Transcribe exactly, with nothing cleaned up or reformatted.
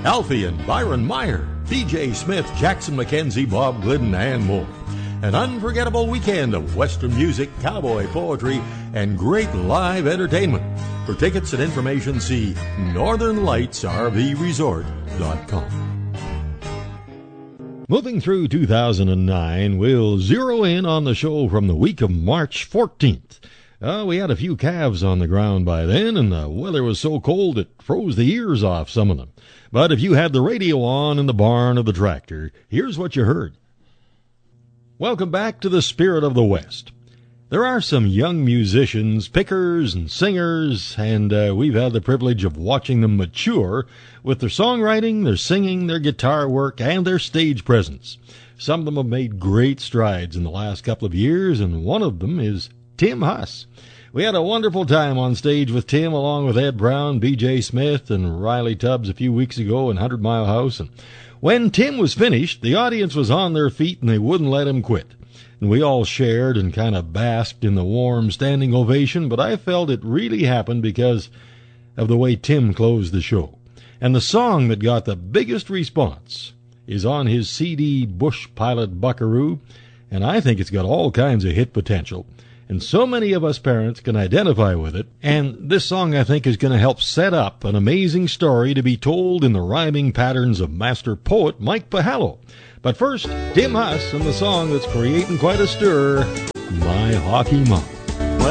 Alfie and Byron Meyer, B J Smith, Jackson McKenzie, Bob Glidden, and more. An unforgettable weekend of Western music, cowboy poetry, and great live entertainment. For tickets and information, see northern lights r v resort dot com. Moving through two thousand nine, we'll zero in on the show from the week of March fourteenth. Uh, we had a few calves on the ground by then, and the weather was so cold it froze the ears off some of them. But if you had the radio on in the barn of the tractor, here's what you heard. Welcome back to the Spirit of the West. There are some young musicians, pickers and singers, and uh, we've had the privilege of watching them mature with their songwriting, their singing, their guitar work, and their stage presence. Some of them have made great strides in the last couple of years, and one of them is Tim Huss. We had a wonderful time on stage with Tim, along with Ed Brown, B J Smith, and Riley Tubbs a few weeks ago in Hundred Mile House. And when Tim was finished, the audience was on their feet and they wouldn't let him quit. And we all shared and kind of basked in the warm standing ovation, but I felt it really happened because of the way Tim closed the show. And the song that got the biggest response is on his C D Bush Pilot Buckaroo, and I think it's got all kinds of hit potential. And so many of us parents can identify with it, and this song, I think, is going to help set up an amazing story to be told in the rhyming patterns of master poet Mike Pahalo. But first, Tim Huss and the song that's creating quite a stir, My Hockey Mom.